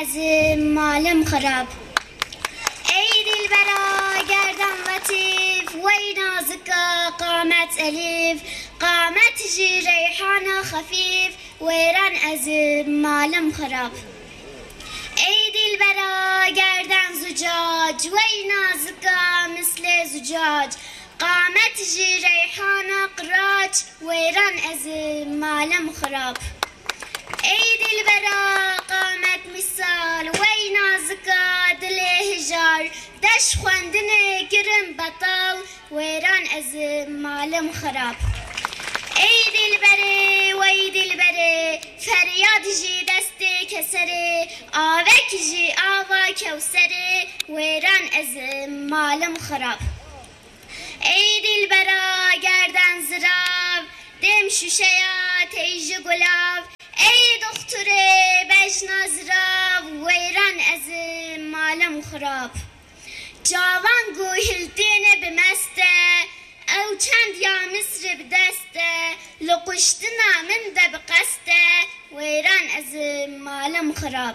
مالم خراب ای دلبرا گردن لطیف وی نازکا قامت الیف قامت جی ریحان خفیف ویران از مالم خراب ای دلبرا گردن زجاج وی نازکا مثل زجاج قامت جی ریحان قراج ویران از مالم خراب ای دلبرا قامت مثال وی نازکا دل هجار دش خواندن گرم بطال ویران از مالم خراب ای دلبره وی دلبره فریاد جی دست کسره آوک جی آوا کوسره ویران از مالم خراب ای دلبرا گردن زراو دم شوشیا تیج گلاو ای دختر بجنا زراو ویران از مالم خراب جوان گوهلتین بمسته او چند یا مصر بدسته لقشتنا من ده بقسته ویران از مالم خراب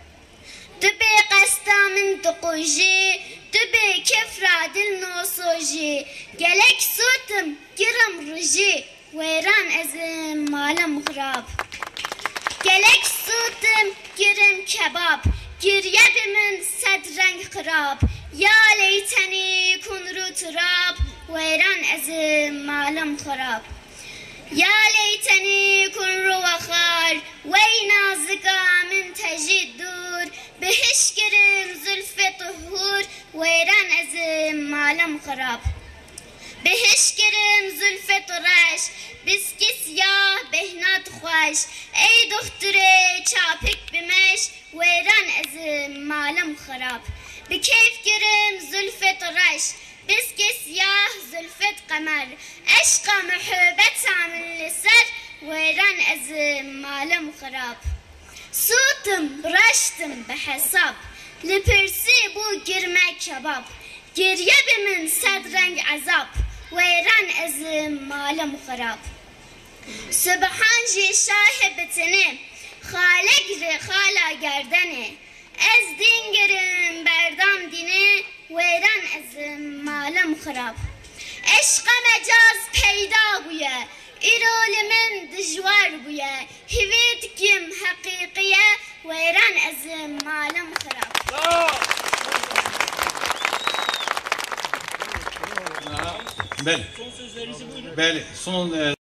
دبی قستا من دقوجی دبی کفرا دل نوسوجی گلک سوتم گرم رجی ویران از مالم خراب گلک سوتم گرم کباب گریه من صد رنگ خراب یا لیتنی کن رو تراب ویران از مالم خراب یا لیتنی کن رو وخار وی نازکا من تجید دور بهش گرم زلف طهور ویران از مالم خراب بهش گرم زلف طرش بسکی سیاه بهنات خوش ای دختر چاپک بمش ویران از مالم خراب بکیف گرم زلف طرش بسکی سیاه زلفت قمر عشق محبت من لسر ویران از مالم خراب سوتم رشتم بحساب لپرسی بو گرمه کباب گریه به من صد رنگ عذاب ویران از مالم خراب سبحان جی شاه بتنه خالق ر خالا گردنه از دین گرم بردام دینه ویران از مالم خراب عشق مجاز پیدا بویه ایرول من دجوار بویه هویت کم حقیقیه ویران از مالم خراب بله. بله. son